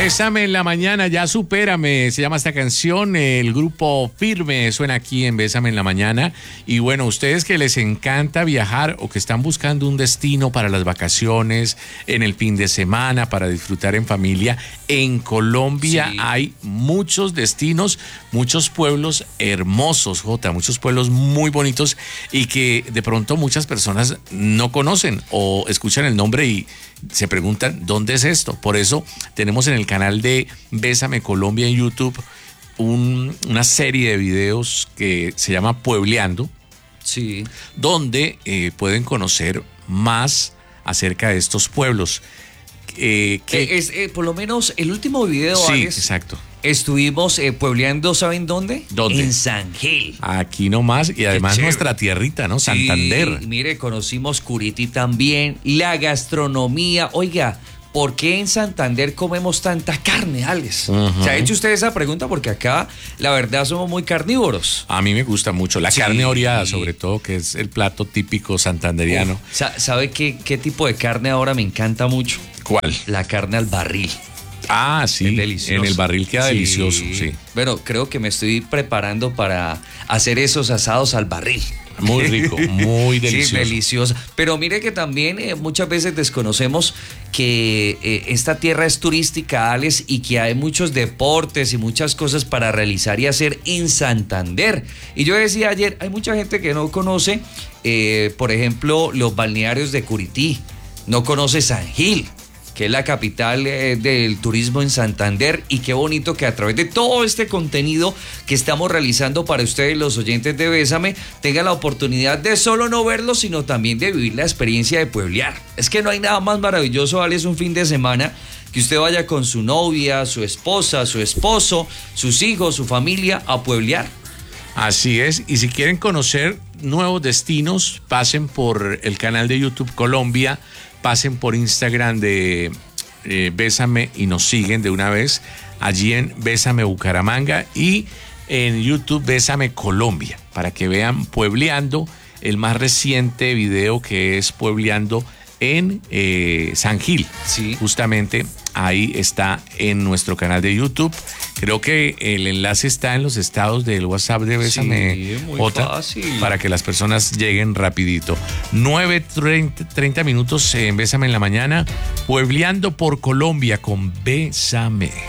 Bésame en la mañana, ya supérame, se llama esta canción, el grupo Firme suena aquí en Bésame en la mañana. Y bueno, ustedes que les encanta viajar o que están buscando un destino para las vacaciones, en el fin de semana, para disfrutar en familia, en Colombia hay muchos destinos, muchos pueblos hermosos, Jota, muchos pueblos muy bonitos y que de pronto muchas personas no conocen o escuchan el nombre y se preguntan, ¿dónde es esto? Por eso tenemos en el canal de Bésame Colombia en YouTube una serie de videos que se llama Puebleando, donde pueden conocer más acerca de estos pueblos. Por lo menos el último video, sí, Alex, exacto. Estuvimos puebleando, ¿saben dónde? ¿Dónde? En San Gil. Aquí nomás, y además nuestra tierrita, ¿no? Sí, Santander. Mire, conocimos Curití también, la gastronomía. Oiga, ¿por qué en Santander comemos tanta carne, Alex? ¿Se ha hecho usted esa pregunta? Porque acá, la verdad, somos muy carnívoros. A mí me gusta mucho la carne oreada, sobre todo, que es el plato típico santanderiano. ¿Sabe qué tipo de carne ahora me encanta mucho? ¿Cuál? La carne al barril. Ah, sí, es delicioso. En el barril queda delicioso, sí. Bueno, creo que me estoy preparando para hacer esos asados al barril. Muy rico, muy delicioso. Sí, delicioso. Pero mire que también muchas veces desconocemos que esta tierra es turística, Alex, y que hay muchos deportes y muchas cosas para realizar y hacer en Santander. Y yo decía ayer, hay mucha gente que no conoce, por ejemplo, los balnearios de Curití, no conoce San Gil, que es la capital del turismo en Santander, y qué bonito que a través de todo este contenido que estamos realizando para ustedes, los oyentes de Bésame, tengan la oportunidad de solo no verlo, sino también de vivir la experiencia de pueblear. Es que no hay nada más maravilloso, Alex, un fin de semana que usted vaya con su novia, su esposa, su esposo, sus hijos, su familia a pueblear. Así es, y si quieren conocer nuevos destinos, pasen por el canal de YouTube Colombia, pasen por Instagram de Bésame y nos siguen de una vez allí en Bésame Bucaramanga y en YouTube Bésame Colombia para que vean Puebleando, el más reciente video que es Puebleando en San Gil. Sí. Justamente ahí está en nuestro canal de YouTube. Creo que el enlace está en los estados del WhatsApp de Bésame. Sí, muy fácil. Para que las personas lleguen rapidito. 9:30 minutos en Bésame en la mañana. Puebleando por Colombia con Bésame.